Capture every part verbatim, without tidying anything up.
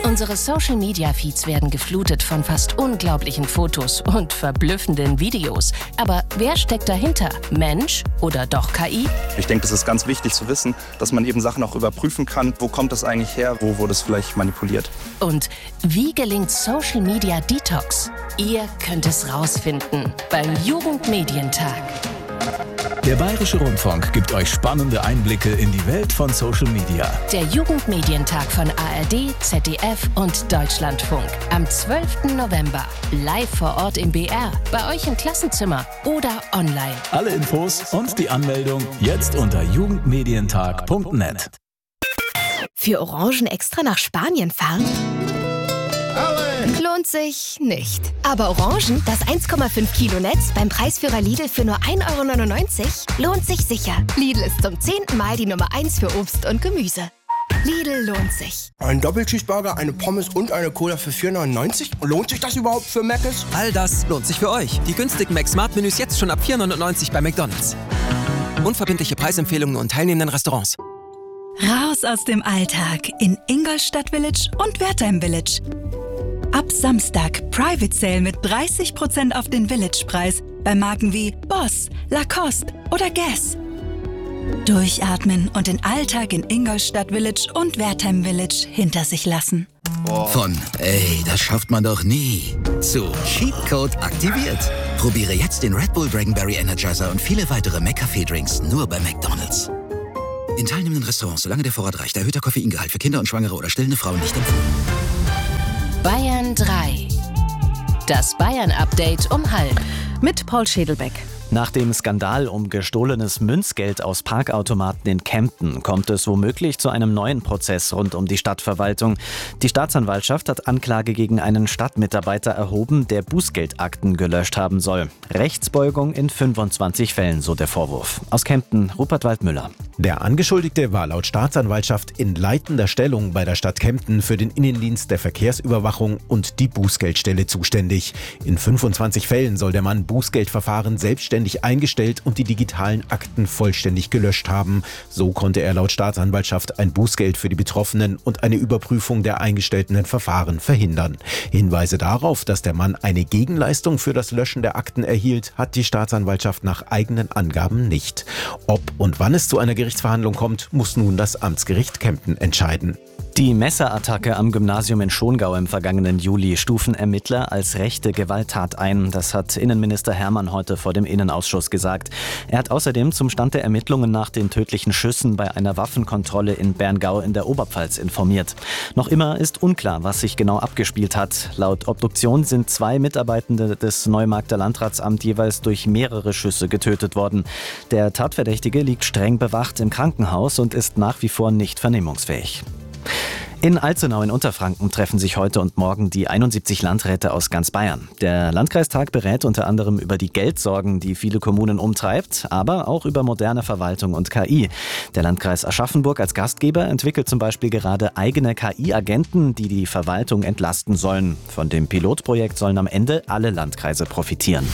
Unsere Social-Media-Feeds werden geflutet von fast unglaublichen Fotos und verblüffenden Videos. Aber wer steckt dahinter? Mensch oder doch K I? Ich denke, es ist ganz wichtig zu wissen, dass man eben Sachen auch überprüfen kann. Wo kommt das eigentlich her? Wo wurde es vielleicht manipuliert? Und wie gelingt Social-Media-Detox? Ihr könnt es rausfinden beim Jugendmedientag. Der Bayerische Rundfunk gibt euch spannende Einblicke in die Welt von Social Media. Der Jugendmedientag von A R D, Z D F und Deutschlandfunk. Am zwölften November. Live vor Ort im B R. Bei euch im Klassenzimmer oder online. Alle Infos und die Anmeldung jetzt unter jugendmedientag punkt net. Für Orangen extra nach Spanien fahren? Lohnt sich nicht. Aber Orangen, das eins Komma fünf Kilo Netz beim Preisführer Lidl für nur ein Euro neunundneunzig, lohnt sich sicher. Lidl ist zum zehnten Mal die Nummer eins für Obst und Gemüse. Lidl lohnt sich. Ein Doppelcheeseburger, eine Pommes und eine Cola für vier neunundneunzig? Lohnt sich das überhaupt für Mc's? All das lohnt sich für euch. Die günstigen Mac-Smart-Menüs jetzt schon ab vier neunundneunzig bei McDonald's. Unverbindliche Preisempfehlungen und teilnehmenden Restaurants. Raus aus dem Alltag in Ingolstadt Village und Wertheim Village. Ab Samstag Private Sale mit dreißig Prozent auf den Village-Preis bei Marken wie Boss, Lacoste oder Guess. Durchatmen und den Alltag in Ingolstadt Village und Wertheim Village hinter sich lassen. Von ey, das schafft man doch nie zu Cheatcode aktiviert. Probiere jetzt den Red Bull Dragonberry Energizer und viele weitere McCafé-Drinks nur bei McDonald's. In teilnehmenden Restaurants, solange der Vorrat reicht, erhöhter Koffeingehalt für Kinder und Schwangere oder stillende Frauen nicht empfohlen. Bayern drei. Das Bayern-Update um halb. Mit Paul Schädelbeck. Nach dem Skandal um gestohlenes Münzgeld aus Parkautomaten in Kempten kommt es womöglich zu einem neuen Prozess rund um die Stadtverwaltung. Die Staatsanwaltschaft hat Anklage gegen einen Stadtmitarbeiter erhoben, der Bußgeldakten gelöscht haben soll. Rechtsbeugung in fünfundzwanzig Fällen, so der Vorwurf. Aus Kempten, Rupert Waldmüller. Der Angeschuldigte war laut Staatsanwaltschaft in leitender Stellung bei der Stadt Kempten für den Innendienst der Verkehrsüberwachung und die Bußgeldstelle zuständig. In fünfundzwanzig Fällen soll der Mann Bußgeldverfahren selbstständig eingestellt und die digitalen Akten vollständig gelöscht haben. So konnte er laut Staatsanwaltschaft ein Bußgeld für die Betroffenen und eine Überprüfung der eingestellten Verfahren verhindern. Hinweise darauf, dass der Mann eine Gegenleistung für das Löschen der Akten erhielt, hat die Staatsanwaltschaft nach eigenen Angaben nicht. Ob und wann es zu einer Gerichtsverhandlung kommt, muss nun das Amtsgericht Kempten entscheiden. Die Messerattacke am Gymnasium in Schongau im vergangenen Juli stufen Ermittler als rechte Gewalttat ein. Das hat Innenminister Hermann heute vor dem Innenausschuss gesagt. Er hat außerdem zum Stand der Ermittlungen nach den tödlichen Schüssen bei einer Waffenkontrolle in Berngau in der Oberpfalz informiert. Noch immer ist unklar, was sich genau abgespielt hat. Laut Obduktion sind zwei Mitarbeitende des Neumarkter Landratsamts jeweils durch mehrere Schüsse getötet worden. Der Tatverdächtige liegt streng bewacht im Krankenhaus und ist nach wie vor nicht vernehmungsfähig. In Alzenau in Unterfranken treffen sich heute und morgen die einundsiebzig Landräte aus ganz Bayern. Der Landkreistag berät unter anderem über die Geldsorgen, die viele Kommunen umtreibt, aber auch über moderne Verwaltung und K I. Der Landkreis Aschaffenburg als Gastgeber entwickelt zum Beispiel gerade eigene K I-Agenten, die die Verwaltung entlasten sollen. Von dem Pilotprojekt sollen am Ende alle Landkreise profitieren.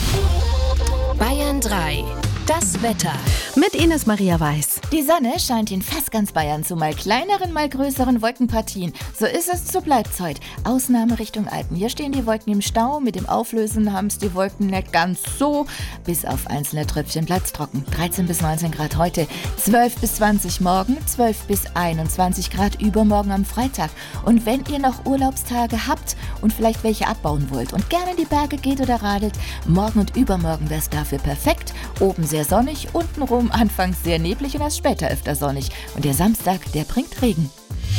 Bayern drei. Das Wetter. Mit Ines Maria Weiß. Die Sonne scheint in fast ganz Bayern zu mal kleineren, mal größeren Wolkenpartien. So ist es, so bleibt's heute. Ausnahme Richtung Alpen. Hier stehen die Wolken im Stau. Mit dem Auflösen haben's die Wolken nicht ganz so. Bis auf einzelne Tröpfchen bleibt's trocken. dreizehn bis neunzehn Grad heute, zwölf bis zwanzig morgen, zwölf bis einundzwanzig Grad übermorgen am Freitag. Und wenn ihr noch Urlaubstage habt und vielleicht welche abbauen wollt und gerne in die Berge geht oder radelt, morgen und übermorgen wär's dafür perfekt. Oben sehr sonnig, untenrum anfangs sehr neblig und erst später öfter sonnig. Und der Samstag, der bringt Regen.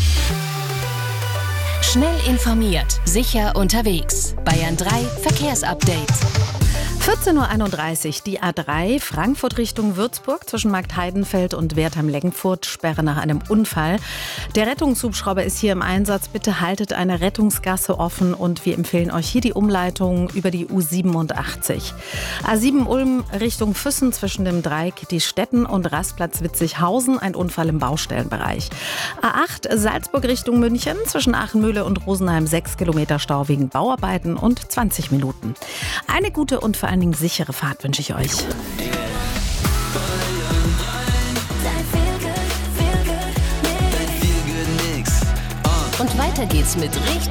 Schnell informiert, sicher unterwegs. Bayern drei Verkehrsupdate. vierzehn Uhr einunddreißig, die A drei, Frankfurt Richtung Würzburg, zwischen Marktheidenfeld und Wertheim-Leggenfurt, Sperre nach einem Unfall. Der Rettungshubschrauber ist hier im Einsatz. Bitte haltet eine Rettungsgasse offen und wir empfehlen euch hier die Umleitung über die U siebenundachtzig. A sieben Ulm Richtung Füssen, zwischen dem Dreieck die Stetten und Rastplatz Witzighausen, ein Unfall im Baustellenbereich. A acht, Salzburg Richtung München, zwischen Achenmühle und Rosenheim, sechs Kilometer Stau wegen Bauarbeiten und zwanzig Minuten. Eine gute und vor allen Dingen sichere Fahrt wünsche ich euch. Und Und weiter geht's mit richtig